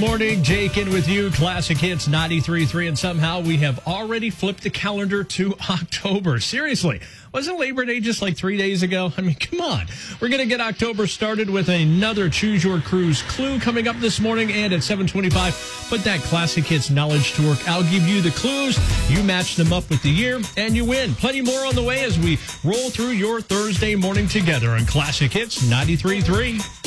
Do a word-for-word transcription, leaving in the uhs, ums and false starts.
morning. Jake in with you. Classic Hits ninety-three point three. And somehow we have already flipped the calendar to October. Seriously. Wasn't Labor Day just like three days ago? I mean, come on. We're going to get October started with another Choose Your Cruise clue coming up this morning. And at seven twenty-five, put that Classic Hits knowledge to work. I'll give you the clues. You match them up with the year, and you win. Plenty more on the way as we roll through your Thursday morning together on Classic Hits ninety-three point three.